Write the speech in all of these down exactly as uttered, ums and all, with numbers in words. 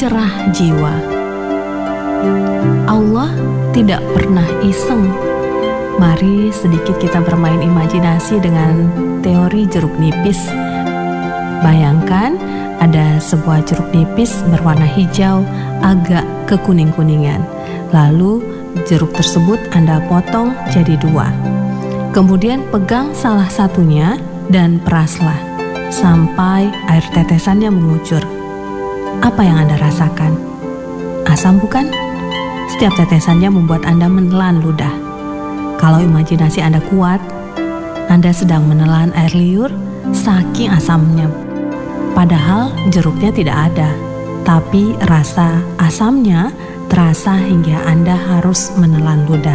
pencerah jiwa. Allah tidak pernah iseng. Mari sedikit kita bermain imajinasi dengan teori jeruk nipis. Bayangkan ada sebuah jeruk nipis berwarna hijau agak kekuning-kuningan. Lalu jeruk tersebut Anda potong jadi dua. Kemudian pegang salah satunya dan peraslah sampai air tetesannya mengucur. Apa yang Anda rasakan? Asam bukan? Setiap tetesannya membuat Anda menelan ludah. Kalau imajinasi Anda kuat, Anda sedang menelan air liur saking asamnya. Padahal jeruknya tidak ada, tapi rasa asamnya terasa hingga Anda harus menelan ludah.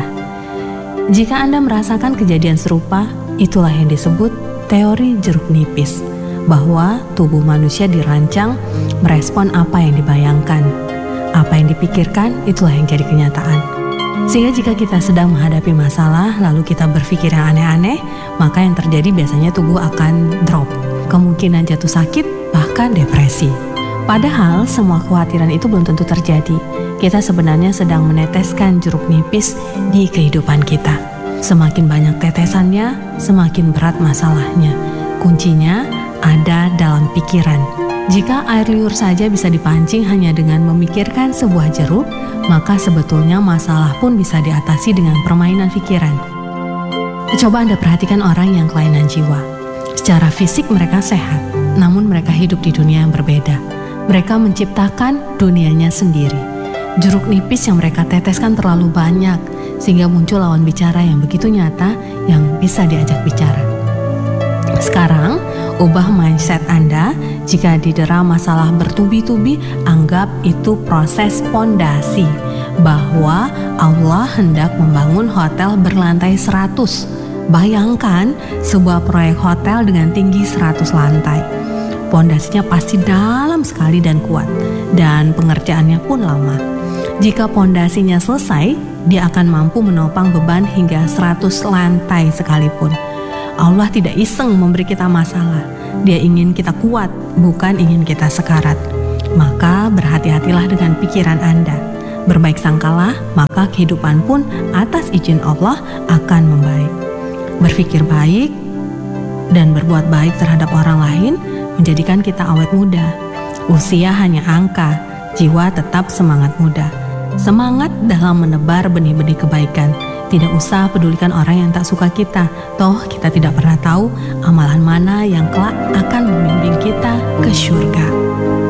Jika Anda merasakan kejadian serupa, itulah yang disebut teori jeruk nipis, bahwa tubuh manusia dirancang merespon apa yang dibayangkan. Apa yang dipikirkan, itulah yang jadi kenyataan. Sehingga jika kita sedang menghadapi masalah, lalu kita berpikir yang aneh-aneh, maka yang terjadi biasanya tubuh akan drop. Kemungkinan jatuh sakit, bahkan depresi. Padahal semua kekhawatiran itu belum tentu terjadi. Kita sebenarnya sedang meneteskan jeruk nipis di kehidupan kita. Semakin banyak tetesannya, semakin berat masalahnya. Kuncinya ada dalam pikiran. Jika air liur saja bisa dipancing hanya dengan memikirkan sebuah jeruk, maka sebetulnya masalah pun bisa diatasi dengan permainan pikiran. Coba Anda perhatikan orang yang kelainan jiwa. Secara fisik mereka sehat, namun mereka hidup di dunia yang berbeda. Mereka menciptakan dunianya sendiri. Jeruk nipis yang mereka teteskan terlalu banyak, sehingga muncul lawan bicara yang begitu nyata yang bisa diajak bicara. Sekarang, ubah mindset Anda. Jika didera masalah bertubi-tubi, anggap itu proses pondasi, bahwa Allah hendak membangun hotel berlantai seratus. Bayangkan sebuah proyek hotel dengan tinggi seratus lantai. Pondasinya pasti dalam sekali dan kuat, dan pengerjaannya pun lama. Jika pondasinya selesai, dia akan mampu menopang beban hingga seratus lantai sekalipun. Allah tidak iseng memberi kita masalah. Dia ingin kita kuat, bukan ingin kita sekarat. Maka berhati-hatilah dengan pikiran Anda. Berbaik sangkalah, maka kehidupan pun atas izin Allah akan membaik. Berpikir baik dan berbuat baik terhadap orang lain menjadikan kita awet muda. Usia hanya angka, jiwa tetap semangat muda. Semangat dalam menebar benih-benih kebaikan. Tidak usah pedulikan orang yang tak suka kita. Toh kita tidak pernah tahu amalan mana yang kelak akan membimbing kita ke surga.